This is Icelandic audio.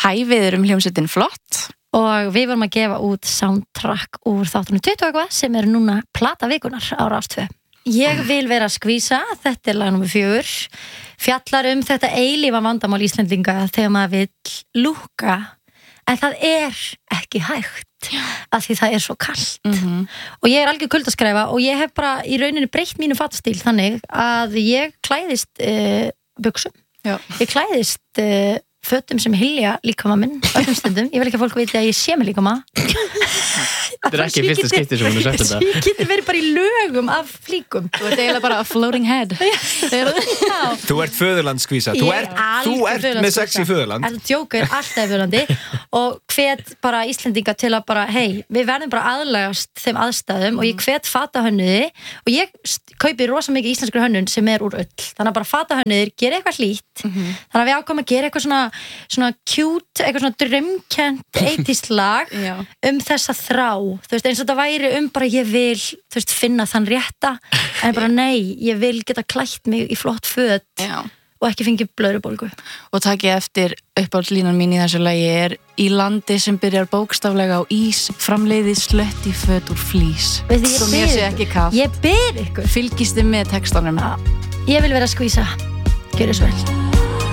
Hæ, við erum hljómsveitin Flott og við vorum að gefa út soundtrack úr þáttunum 20 eitthvað sem núna plata vikunar á Rás 2. Ég vil vera að skvísa, þetta lag nummer 4, fjallar þetta eilífa vandamál Íslendinga þegar maður vill lúkka, en það ekki hægt af því það svo kalt og ég algjör kuldaskræfa og ég hef bara í rauninni breytt mínu fatastíl þannig að ég klæðist buxum, ég klæðist fötum sem hylja líkama minn öllum stundum, ég vil ekki að fólk viti að ég sé mig líkama Þetta ekki fyrsta skipti sem hún sagt þetta Ég geti verið bara í lögum af flíkum Þú eiginlega bara a floating head Þú ert föðurlandskvísa Þú ert með sexy föðurland Djóka alltaf í föðurlandi og hvet bara Íslendinga til að bara hei, við verðum bara aðlagast þeim aðstæðum og ég hvet fatahönnuði og ég kaupi rosa mikið íslenskri hönnun sem úr ull, þannig að bara fatahönnuðir gera eitthvað hlýtt þannig að við ákvæmum að gera eitthvað svona cute, eitthvað svona draumkennt 80s lag þessa þrá, þú veist, eins og þetta væri bara ég vil, þú veist, finna þann rétta en bara nei, ég vil geta klætt mig í flott föt og ekki fengið blöðrubólgu og takið eftir uppáhaldslínan mín í þessu lagi í landi sem byrjar bókstaflega á ís framleiðið slött í föt úr flís svo mér sé ekki kaff ég ber ykkur fylgist þið með textanum ég vil vera að skvísa, gjörðu svo vel